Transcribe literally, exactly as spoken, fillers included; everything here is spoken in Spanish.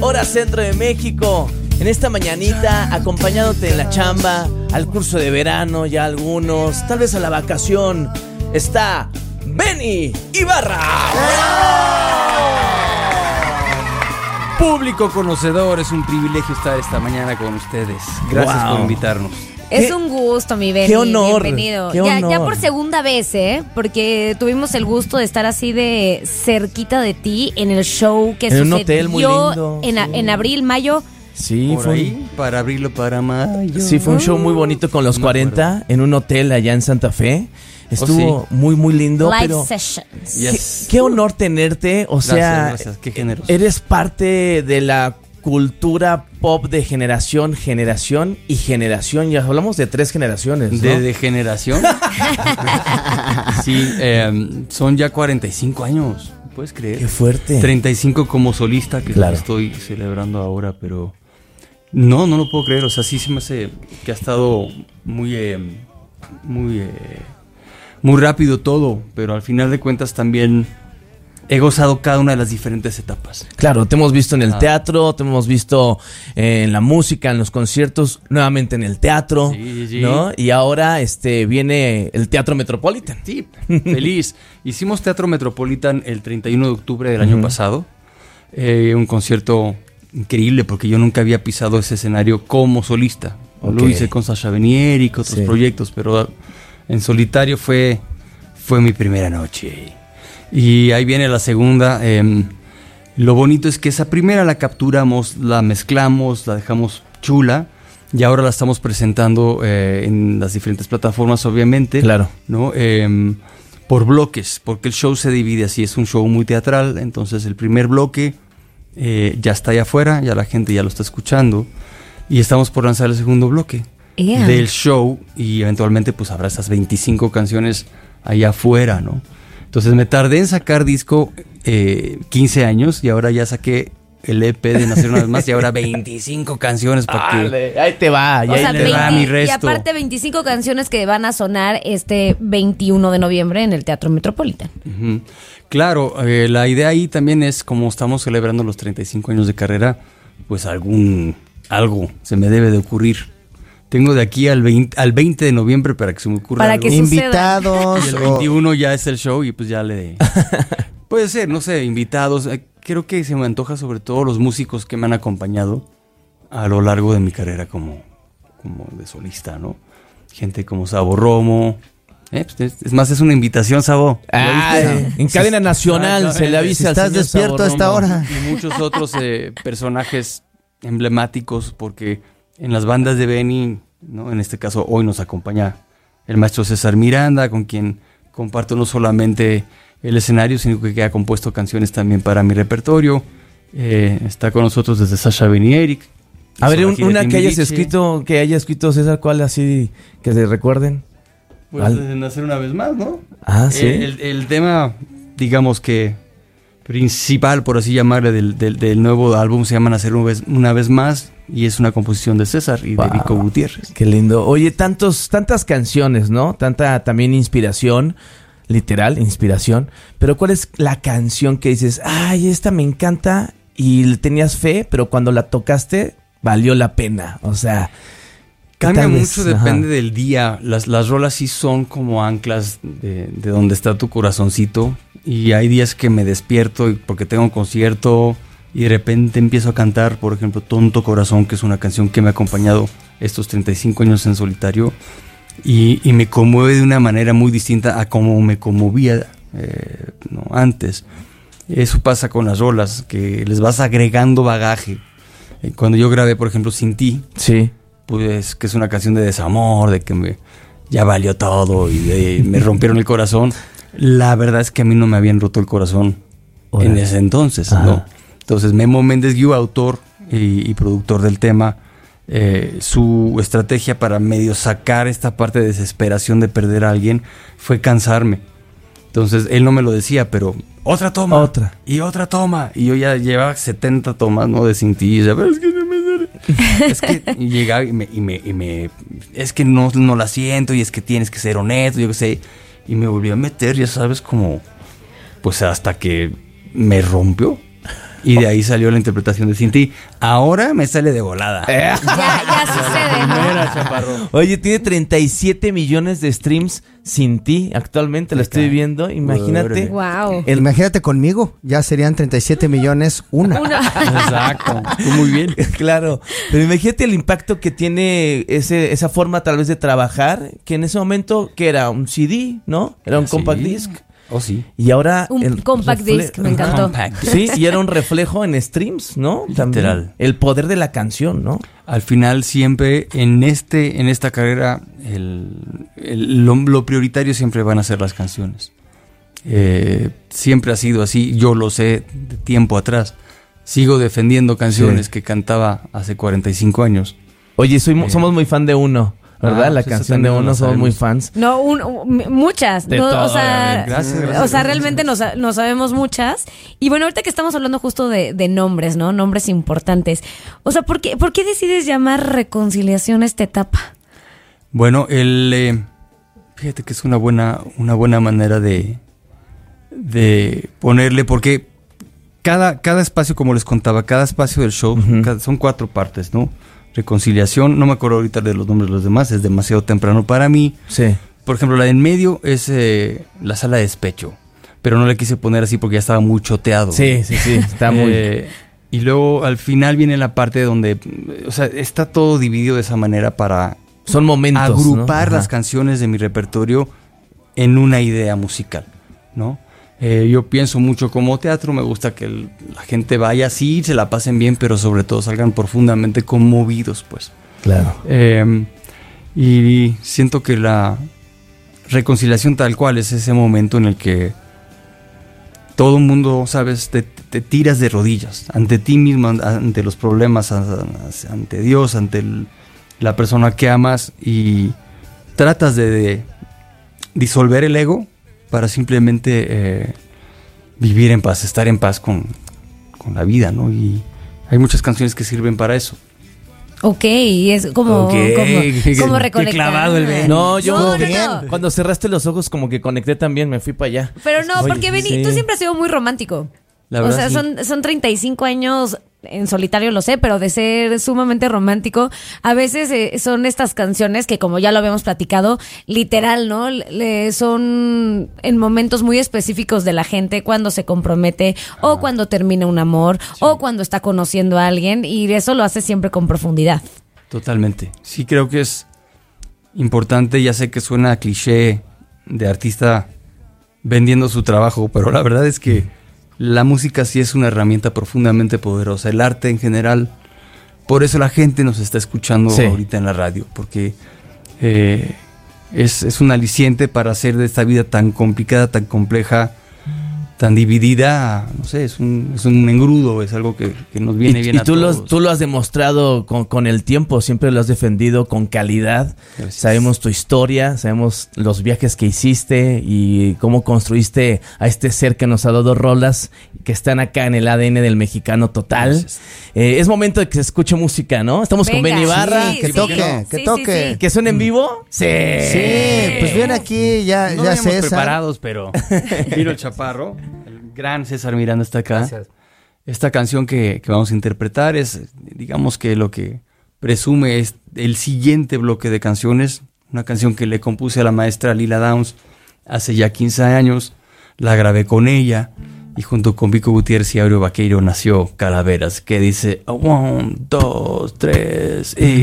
hora centro de México. En esta mañanita, acompañándote en la chamba, al curso de verano, ya algunos, tal vez a la vacación, está Benny Ibarra. Público conocedor, es un privilegio estar esta mañana con ustedes. Gracias wow. por invitarnos. Es ¿Qué? un gusto, mi Benny. Qué honor. Bienvenido. Qué ya, honor. ya por segunda vez, ¿eh? Porque tuvimos el gusto de estar así de cerquita de ti en el show que en sucedió un hotel muy lindo. En, sí. en abril, mayo. Sí, por fue ahí, un, para abril o para mayo. sí, fue un show muy bonito con los No cuarenta en un hotel allá en Santa Fe. Estuvo oh, sí. muy, muy lindo. Live pero sessions. Yes. Qué, qué honor tenerte. O Gracias, sea, gracias. Qué generoso. eres parte de la cultura pop de generación, generación y generación. Ya hablamos de tres generaciones, ¿no? ¿De, de generación? Sí, eh, son ya cuarenta y cinco años, ¿puedes creer? Qué fuerte. treinta y cinco como solista, que Claro. es lo que estoy celebrando ahora, pero no, no lo puedo creer. O sea, sí se me hace que ha estado muy, eh, muy, eh, muy rápido todo, pero al final de cuentas también he gozado cada una de las diferentes etapas. Claro, te hemos visto en el Ah. teatro, te hemos visto eh, en la música, en los conciertos, nuevamente en el teatro, Sí, sí. ¿no? Y ahora este viene el Teatro Metropolitan. Sí, feliz. Hicimos Teatro Metropolitan el treinta y uno de octubre del Uh-huh. año pasado. Eh, un concierto increíble porque yo nunca había pisado ese escenario como solista. Ok. Lo hice con Sasha Venier y con otros Sí. proyectos, pero en solitario fue, fue mi primera noche. Y ahí viene la segunda. Eh, lo bonito es que esa primera la capturamos, la mezclamos, la dejamos chula. Y ahora la estamos presentando eh, en las diferentes plataformas, obviamente. Claro. ¿No? Eh, por bloques, porque el show se divide así, es un show muy teatral. Entonces el primer bloque eh, ya está allá afuera, ya la gente ya lo está escuchando. Y estamos por lanzar el segundo bloque Yeah. del show. Y eventualmente pues habrá esas veinticinco canciones allá afuera, ¿no? Entonces me tardé en sacar disco eh, quince años y ahora ya saqué el E P de Nacer Una Vez Más y ahora veinticinco canciones para que... Ale, ahí te va, y O ahí sea, te veinte va. mi y resto. aparte veinticinco canciones que van a sonar este veintiuno de noviembre en el Teatro Metropolitan. Ujú. Claro, eh, la idea ahí también es, como estamos celebrando los treinta y cinco años de carrera, pues algún algo se me debe de ocurrir. Tengo de aquí al veinte, al veinte de noviembre para que se me ocurra Para algo. que suceda. Invitados. Y el o- veintiuno ya es el show y pues ya le... Puede ser, no sé, invitados. Eh, Creo que se me antoja sobre todo los músicos que me han acompañado a lo largo de mi carrera como, como de solista, ¿no? Gente como Sabo Romo. Eh, pues es, es más, es una invitación, Sabo. Ay, ¿Ya viste? en cadena nacional Ah, se le eh, avisa si al estás señor despierto Sabo a esta Romo. hora. Y muchos otros eh, personajes emblemáticos, porque en las bandas de Benny, ¿no? En este caso hoy nos acompaña el maestro César Miranda, con quien comparto no solamente el escenario, sino que ha compuesto canciones también para mi repertorio. Eh, está con nosotros desde Sasha Venier. A ver, un- una que hayas Timbiriche. escrito, que haya escrito César, ¿cuál así que se recuerden? Pues Al- de Nacer Una Vez Más, ¿no? Ah, sí. Eh, el, el tema, digamos que principal, por así llamarle, del, del, del nuevo álbum se llama Nacer una vez, una vez Más, y es una composición de César y Wow. de Vico Gutiérrez. Qué lindo. Oye, tantos, tantas canciones, ¿no? Tanta también inspiración, literal, inspiración. Pero ¿cuál es la canción que dices, ay, esta me encanta y le tenías fe, pero cuando la tocaste, valió la pena? O sea, Cambia tal mucho, vez? depende Ajá. del día. Las, las rolas sí son como anclas de, de donde está tu corazoncito. Y hay días que me despierto y- porque tengo un concierto y de repente empiezo a cantar, por ejemplo, Tonto Corazón, que es una canción que me ha acompañado estos treinta y cinco años en solitario. Y, y me conmueve de una manera muy distinta a como me conmovía eh, ¿no? antes. Eso pasa con las rolas, que les vas agregando bagaje. Eh, Cuando yo grabé, por ejemplo, Sin Ti, Sí. pues que es una canción de desamor, de que me ya valió todo y de- me rompieron el corazón. La verdad es que a mí no me habían roto el corazón Órale. en ese entonces, Ajá. ¿no? Entonces Memo Méndez Guiú, autor y, y productor del tema, eh, su estrategia para medio sacar esta parte de desesperación de perder a alguien fue cansarme. Entonces él no me lo decía, pero otra toma, Otra. y otra toma, y yo ya llevaba setenta tomas, ¿no? De Sin Ti, y decía, "Pero es que no me sale". Es que y llegaba y me, y me, y me es que no, no la siento, y es que tienes que ser honesto, yo qué sé, y me volví a meter, ya sabes, como pues hasta que me rompió. Y de ahí salió la interpretación de Sin Ti. Ahora me sale de volada. Ya, ya sucede, ¿no? Primera, Chaparro. Oye, tiene treinta y siete millones de streams Sin Ti. Actualmente lo estoy viendo. Imagínate. Wow. El- Imagínate conmigo, ya serían treinta y siete millones una. Una. Exacto. Tú muy bien. Claro, pero imagínate el impacto que tiene ese, esa forma tal vez de trabajar, que en ese momento, que era un C D, ¿no? Era un Sí. compact disc. Oh, sí. Y ahora... Un el compact refle- disc, me encantó. Compact. Sí, y era un reflejo en streams, ¿no? También. Literal. El poder de la canción, ¿no? Al final siempre en este en esta carrera el, el- lo, lo prioritario siempre van a ser las canciones. Eh, siempre ha sido así, yo lo sé de tiempo atrás. Sigo defendiendo canciones Sí. que cantaba hace cuarenta y cinco años. Oye, soy, mu- Eh. somos muy fan de Uno, ¿verdad? Ah, la pues eso canción de también Uno, lo somos muy sabemos. fans. No, un, un- muchas. De no, todo, o sea, obviamente. Gracias, gracias, o sea, gracias. realmente no, sa- no sabemos muchas. Y bueno, ahorita que estamos hablando justo de, de nombres, ¿no? Nombres importantes. O sea, ¿por qué, ¿por qué decides llamar Reconciliación a esta etapa? Bueno, el eh, fíjate que es una buena una buena manera de de ponerle, porque cada cada espacio, como les contaba, cada espacio del show Ujú. cada- son cuatro partes, ¿no? Reconciliación, no me acuerdo ahorita de los nombres de los demás, es demasiado temprano para mí. Sí. Por ejemplo, la de en medio es eh, la sala de despecho, pero no le quise poner así porque ya estaba muy choteado. Sí, sí, sí. Está muy... Eh, y luego al final viene la parte donde, o sea, está todo dividido de esa manera para Son momentos, agrupar ¿no? las Ajá. canciones de mi repertorio en una idea musical, ¿no? Eh, yo pienso mucho como teatro, me gusta que el- la gente vaya así, se la pasen bien, pero sobre todo salgan profundamente conmovidos, pues. Claro. Eh, y siento que la reconciliación tal cual es ese momento en el que todo el mundo, sabes, te, te tiras de rodillas ante ti mismo, an- ante los problemas, a- a- ante Dios, ante el- la persona que amas, y tratas de, de disolver el ego para simplemente eh, vivir en paz, estar en paz con, con la vida, ¿no? Y hay muchas canciones que sirven para eso. Ok, es como, Ok, como, qué- como qué reconectar. clavado el Ben. No, yo No, no, bien. no. cuando cerraste los ojos como que conecté también, me fui para allá. Pero no, Oye, porque Benny, sí. tú siempre has sido muy romántico. La o verdad, sea, sí. son, son treinta y cinco años en solitario, lo sé, pero de ser sumamente romántico. A veces eh, son estas canciones que, como ya lo habíamos platicado, literal, ¿no? Le, son en momentos muy específicos de la gente, cuando se compromete, o cuando termina un amor, o cuando está conociendo a alguien, y eso lo hace siempre con profundidad. Totalmente. Sí, creo que es importante. Ya sé que suena a cliché de artista vendiendo su trabajo, pero la verdad es que la música sí es una herramienta profundamente poderosa. El arte en general. Por eso la gente nos está escuchando Sí. ahorita en la radio, porque eh, es, es un aliciente para hacer de esta vida tan complicada, tan compleja, tan dividida. No sé, es un, es un engrudo, es algo que, que nos viene y, bien y a tú, todos. lo, tú lo has demostrado con, con el tiempo, siempre lo has defendido con calidad. Gracias. Sabemos tu historia, sabemos los viajes que hiciste y cómo construiste a este ser que nos ha dado rolas que están acá en el A D N del mexicano total. Gracias. Eh, es momento de que se escuche música, ¿no? Estamos con Venga, Benny Barra. Sí, que toque, que toque. ¿Que suene en vivo? Sí. Sí, pues bien aquí, ya, No ya veníamos César. preparados, pero Viro Chaparro, el gran César Miranda está acá. Esta canción que, que vamos a interpretar es, digamos que lo que presume es el siguiente bloque de canciones. Una canción que le compuse a la maestra Lila Downs hace ya quince años. La grabé con ella y junto con Vico Gutiérrez y Aureo Vaqueiro nació Calaveras, que dice one, dos, tres y...